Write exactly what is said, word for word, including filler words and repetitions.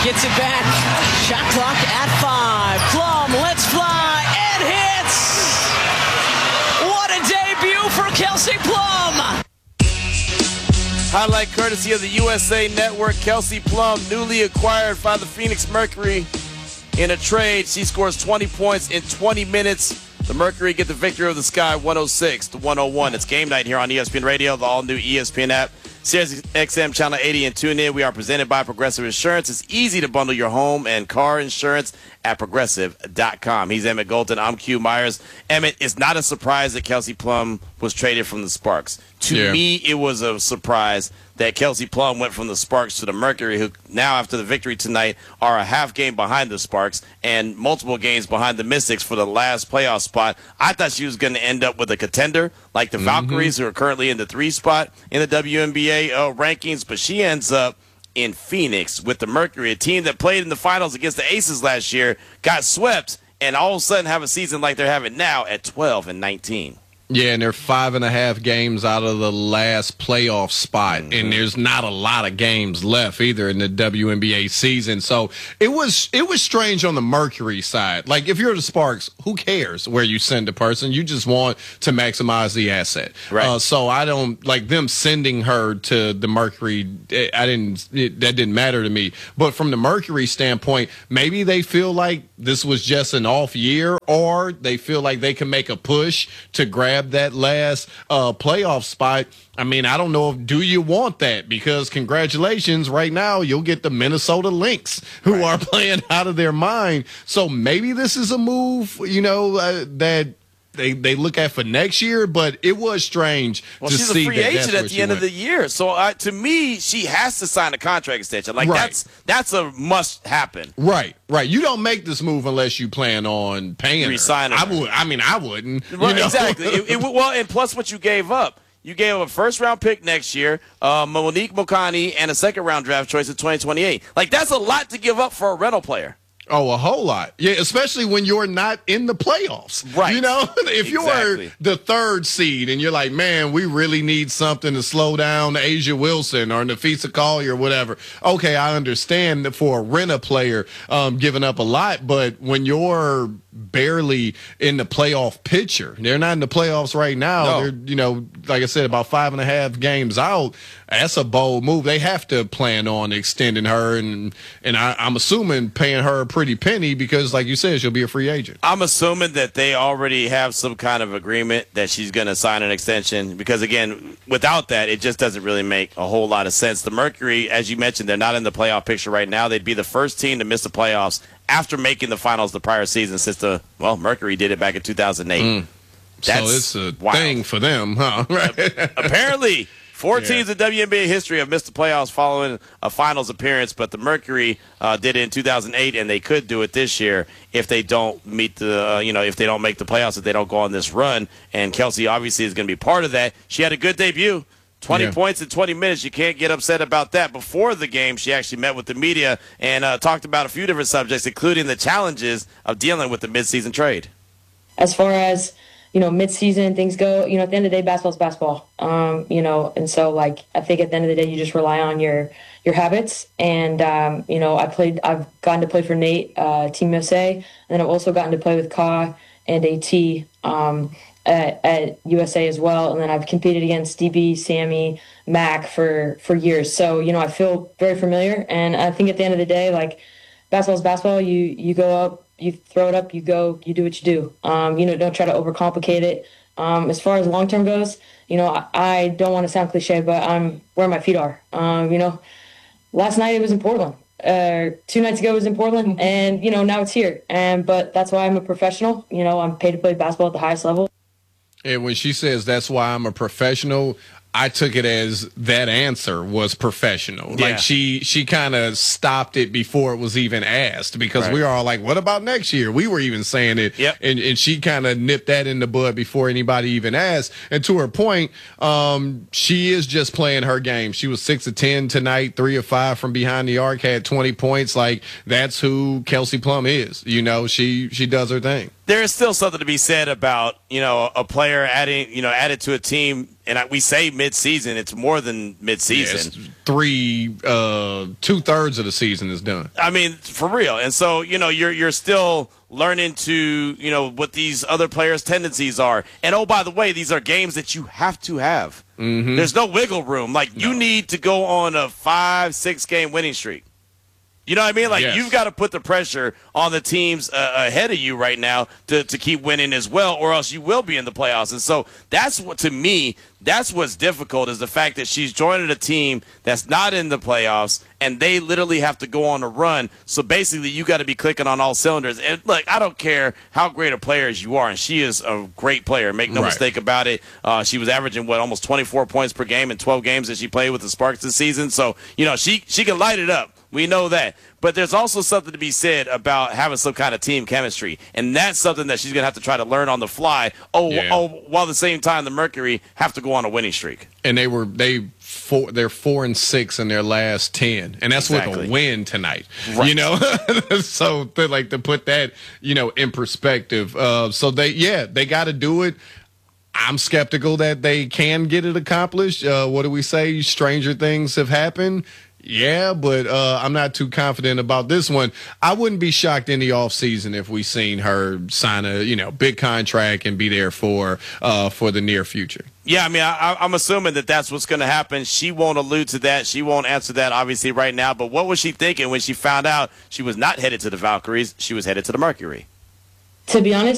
Gets it back. Shot clock at five. Plum lets fly and hits. What a debut for Kelsey Plum. Highlight courtesy of the U S A Network. Kelsey Plum, newly acquired by the Phoenix Mercury in a trade. She scores twenty points in twenty minutes. The Mercury get the victory of the Sky one oh six to one oh one. It's game night here on E S P N Radio, the all-new E S P N app, Sirius X M Channel eighty, and tune in. We are presented by Progressive Insurance. It's easy to bundle your home and car insurance at progressive dot com. He's Emmett Golden. I'm Q Myers. Emmett, it's not a surprise that Kelsey Plum was traded from the Sparks. To yeah. me, it was a surprise that Kelsey Plum went from the Sparks to the Mercury, who now, after the victory tonight, are a half game behind the Sparks and multiple games behind the Mystics for the last playoff spot. I thought she was going to end up with a contender like the Mm-hmm. Valkyries, who are currently in the three spot in the W N B A uh, rankings, but she ends up in Phoenix with the Mercury, a team that played in the finals against the Aces last year, got swept, and all of a sudden have a season like they're having now at twelve and nineteen. Yeah, and they're five and a half games out of the last playoff spot, mm-hmm. and there's not a lot of games left either in the W N B A season. So it was it was strange on the Mercury side. Like, if you're the Sparks, who cares where you send a person? You just want to maximize the asset. Right. Uh, so I don't like them sending her to the Mercury. I didn't. It, that didn't matter to me. But from the Mercury standpoint, maybe they feel like this was just an off year, or they feel like they can make a push to grab that last uh, playoff spot. I mean, I don't know if do you want that, because congratulations, right now you'll get the Minnesota Lynx, who right. are playing out of their mind. So maybe this is a move, you know, uh, that they they look at for next year. But it was strange well, to she's see a free that agent at the end went. of the year. So uh, to me, she has to sign a contract extension. Like, right. that's that's a must happen. Right, right. You don't make this move unless you plan on paying Resigning her. her. I would. I mean, I wouldn't. Right, you know? Exactly. it, it, well, and plus what you gave up. You gave up a first-round pick next year, uh, Monique Mokani, and a second-round draft choice in twenty twenty-eight. Like, that's a lot to give up for a rental player. Oh, a whole lot. Yeah, especially when you're not in the playoffs. Right. You know, if Exactly. you're the third seed and you're like, man, we really need something to slow down Asia Wilson or Nafisa Collier or whatever. Okay, I understand that for a renter player um, giving up a lot, but when you're barely in the playoff picture, they're not in the playoffs right now. No. They're, you know, like I said, about five and a half games out. That's a bold move. They have to plan on extending her, and and I, I'm assuming paying her a pretty penny because, like you said, she'll be a free agent. I'm assuming that they already have some kind of agreement that she's going to sign an extension because, again, without that, it just doesn't really make a whole lot of sense. The Mercury, as you mentioned, they're not in the playoff picture right now. They'd be the first team to miss the playoffs after making the finals the prior season since the, well, Mercury did it back in two thousand eight. Mm. That's so it's a wild. thing for them, huh? Right. Apparently. Four Yeah. teams in W N B A history have missed the playoffs following a finals appearance, but the Mercury uh, did it in two thousand eight, and they could do it this year if they don't meet the, uh, you know, if they don't make the playoffs, if they don't go on this run. And Kelsey obviously is going to be part of that. She had a good debut. twenty Yeah. points in twenty minutes. You can't get upset about that. Before the game, she actually met with the media and uh, talked about a few different subjects, including the challenges of dealing with the midseason trade. As far as, you know, mid-season things go, you know, at the end of the day, basketball's basketball, um, you know, and so, like, I think at the end of the day, you just rely on your your habits. And, um, you know, I played, I've gotten to play for Nate, uh, Team U S A, and then I've also gotten to play with Ka and AT um, at, at U S A as well. And then I've competed against D B, Sammy, Mac for, for years. So, you know, I feel very familiar. And I think at the end of the day, like, basketball's basketball. You, you go up, you throw it up, you go, you do what you do. Um, you know, don't try to overcomplicate it. Um, as far as long-term goes, you know, I, I don't want to sound cliche, but I'm where my feet are. Um, you know, last night it was in Portland. Uh, two nights ago it was in Portland, and, you know, now it's here. And but that's why I'm a professional. You know, I'm paid to play basketball at the highest level. And when she says that's why I'm a professional, I took it as that answer was professional. Yeah. Like she she kind of stopped it before it was even asked, because Right. we were all like, what about next year? We were even saying it. Yep. And, and she kind of nipped that in the bud before anybody even asked. And to her point, um, she is just playing her game. She was six of ten tonight, three of five from behind the arc, had twenty points. Like, that's who Kelsey Plum is. You know, she she does her thing. there is still something to be said about, you know, a player adding, you know, added to a team, and I, we say mid-season. It's more than mid-season. Yes, three, uh, two thirds of the season is done. I mean, for real. And so, you know, you're you're still learning to, you know, what these other players' tendencies are. And oh, by the way, these are games that you have to have. Mm-hmm. There's no wiggle room. Like, you No. need to go on a five, six game winning streak. You know what I mean? Like, Yes. you've got to put the pressure on the teams uh, ahead of you right now to, to keep winning as well, or else you will be in the playoffs. And so that's what, to me, that's what's difficult is the fact that she's joining a team that's not in the playoffs, and they literally have to go on a run. So basically, you got to be clicking on all cylinders. And look, I don't care how great a player as you are, and she is a great player. Make no Right. mistake about it. Uh, she was averaging what almost twenty-four points per game in twelve games that she played with the Sparks this season. So you know she she can light it up. We know that. But there's also something to be said about having some kind of team chemistry. And that's something that she's going to have to try to learn on the fly. Oh, Yeah. oh, while at the same time, the Mercury have to go on a winning streak. And they were they four they're four and six in their last ten, and that's with Exactly. a win tonight. Right. You know, so to, like to put that you know in perspective. Uh, so they yeah they got to do it. I'm skeptical that they can get it accomplished. Uh, what do we say? Stranger things have happened. Yeah, but uh, I'm not too confident about this one. I wouldn't be shocked in the offseason if we seen her sign a you know big contract and be there for uh, for the near future. Yeah, I mean, I, I'm assuming that that's what's going to happen. She won't allude to that. She won't answer that, obviously, right now. But what was she thinking when she found out she was not headed to the Valkyries? She was headed to the Mercury. To be honest,